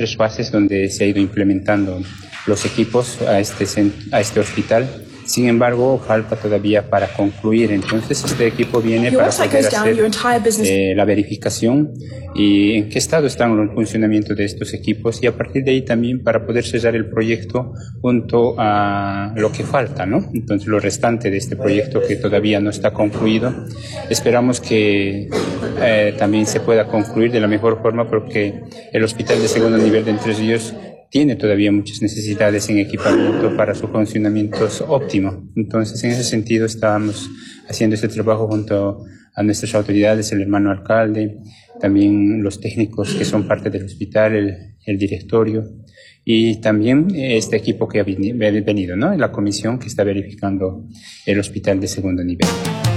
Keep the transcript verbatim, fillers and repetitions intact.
tres fases donde se ha ido implementando los equipos a este, a este hospital. Sin embargo, falta todavía para concluir. Entonces, este equipo viene para poder hacer eh, la verificación y en qué estado están el funcionamiento de estos equipos, y a partir de ahí también para poder sellar el proyecto junto a lo que falta, ¿no? Entonces, lo restante de este proyecto que todavía no está concluido, esperamos que eh, también se pueda concluir de la mejor forma, porque el hospital de segundo nivel de Entre Ríos tiene todavía muchas necesidades en equipamiento para su funcionamiento óptimo. Entonces, en ese sentido, estábamos haciendo este trabajo junto a nuestras autoridades, el hermano alcalde, también los técnicos que son parte del hospital, el, el directorio, y también este equipo que ha venido, ¿no? La comisión que está verificando el hospital de segundo nivel.